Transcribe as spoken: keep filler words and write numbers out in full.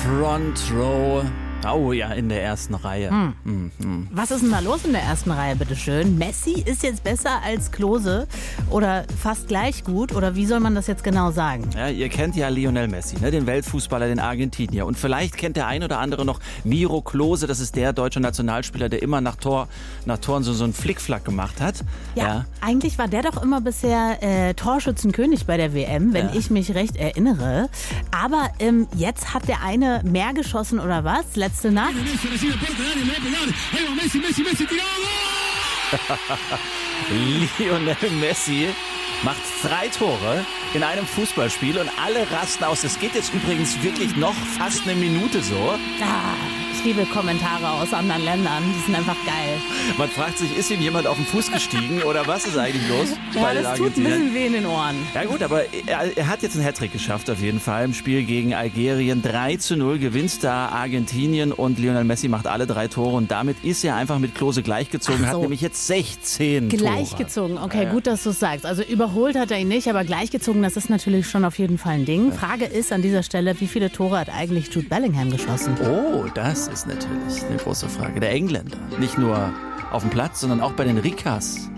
Front Row. Oh ja, in der ersten Reihe. Hm. Hm, hm. Was ist denn da los in der ersten Reihe, bitteschön? Messi ist jetzt besser als Klose oder fast gleich gut? Oder wie soll man das jetzt genau sagen? Ja, ihr kennt ja Lionel Messi, ne? Den Weltfußballer, den Argentinier. Und vielleicht kennt der ein oder andere noch Miro Klose. Das ist der deutsche Nationalspieler, der immer nach Tor, nach Toren so, so einen Flickflack gemacht hat. Ja, Ja. eigentlich war der doch immer bisher äh, Torschützenkönig bei der W M, wenn Ja. ich mich recht erinnere. Aber ähm, jetzt hat der eine mehr geschossen oder was? Letzte Nacht? Lionel Messi macht drei Tore in einem Fußballspiel und alle rasten aus. Das geht jetzt übrigens wirklich noch fast eine Minute so. Ah, ich liebe Kommentare aus anderen Ländern. Die sind einfach geil. Man fragt sich, ist ihm jemand auf den Fuß gestiegen oder was ist eigentlich los Ja, bei den das tut ein Argentiniern? bisschen weh in den Ohren. Ja gut, aber er, er hat jetzt einen Hattrick geschafft auf jeden Fall im Spiel gegen Algerien. drei zu null gewinnt da Argentinien und Lionel Messi macht alle drei Tore und damit ist er einfach mit Klose gleichgezogen, Ach so. hat nämlich jetzt sechzehn Tore. Gleichgezogen, okay, Ja, ja. gut, dass du es sagst. Also überholt hat er ihn nicht, aber gleichgezogen, das ist natürlich schon auf jeden Fall ein Ding. Frage ist an dieser Stelle, wie viele Tore hat eigentlich Jude Bellingham geschossen? Oh, das ist natürlich eine große Frage. Der Engländer, nicht nur auf dem Platz, sondern auch bei den Rikas.